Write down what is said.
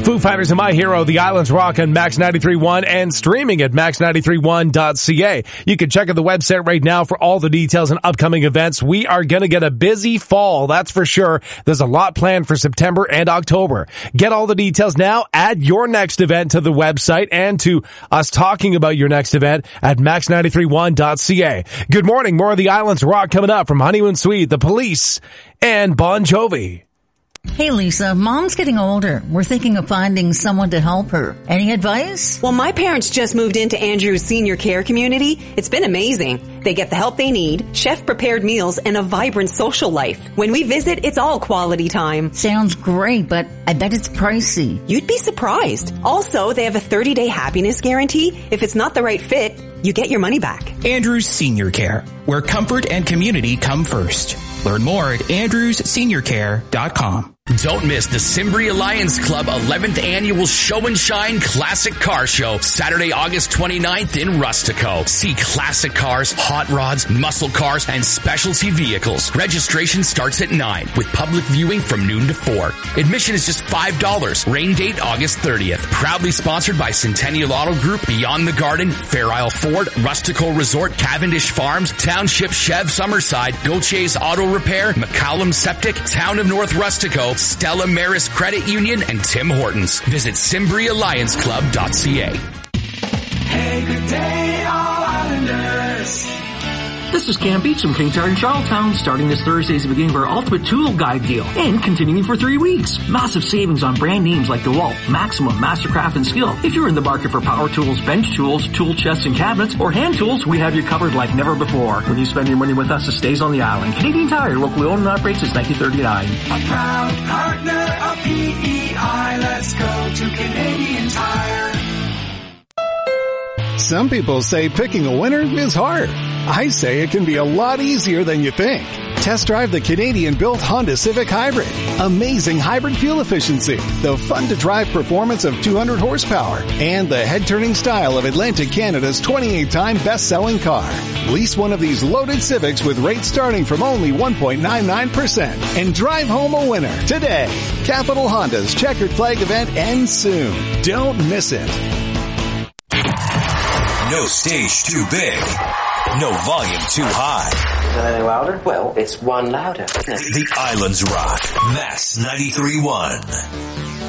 Foo Fighters and My Hero, The Islands Rock on Max 93.1 and streaming at max931.ca. You can check out the website right now for all the details and upcoming events. We are going to get a busy fall, that's for sure. There's a lot planned for September and October. Get all the details now. Add your next event to the website and to us talking about your next event at max931.ca. Good morning. More of The Islands Rock coming up from Honeymoon Suite, The Police, and Bon Jovi. Hey Lisa, Mom's getting older. We're thinking of finding someone to help her. Any advice? Well, my parents just moved into Andrew's senior care community. It's been amazing. They get the help they need, chef-prepared meals, and a vibrant social life. When we visit, it's all quality time. Sounds great, but I bet it's pricey. You'd be surprised. Also, they have a 30-day happiness guarantee. If it's not the right fit, you get your money back. Andrew's Senior Care, where comfort and community come first. Learn more at andrewsseniorcare.com. Don't miss the Cimbria Lions Club 11th Annual Show and Shine Classic Car Show, Saturday, August 29th in Rustico. See classic cars, hot rods, muscle cars, and specialty vehicles. Registration starts at 9, with public viewing from noon to 4. Admission is just $5. Rain date August 30th. Proudly sponsored by Centennial Auto Group, Beyond the Garden, Fair Isle Ford, Rustico Resort, Cavendish Farms, Township Chev Summerside, Gautier's Auto Repair, McCallum Septic, Town of North Rustico, Stella Maris Credit Union, and Tim Hortons. Visit CimbriAllianceClub.ca. Hey, good day, all Islanders. This is Cam Beach from King Tire in Charlottetown. Starting this Thursday is the beginning of our Ultimate Tool Guide deal and continuing for 3 weeks. Massive savings on brand names like DeWalt, Maximum, Mastercraft, and Skill. If you're in the market for power tools, bench tools, tool chests and cabinets, or hand tools, we have you covered like never before. When you spend your money with us, it stays on the island. Canadian Tire, locally owned and operates since 1939. A proud partner of PEI. Let's go to Canadian Tire. Some people say picking a winner is hard. I say it can be a lot easier than you think. Test drive the Canadian-built Honda Civic Hybrid. Amazing hybrid fuel efficiency, the fun-to-drive performance of 200 horsepower, and the head-turning style of Atlantic Canada's 28-time best-selling car. Lease one of these loaded Civics with rates starting from only 1.99% and drive home a winner today. Capital Honda's Checkered Flag event ends soon. Don't miss it. No stage too big. No volume too high. Is that any louder? Well, it's one louder. The Islands Rock. Max 93.1.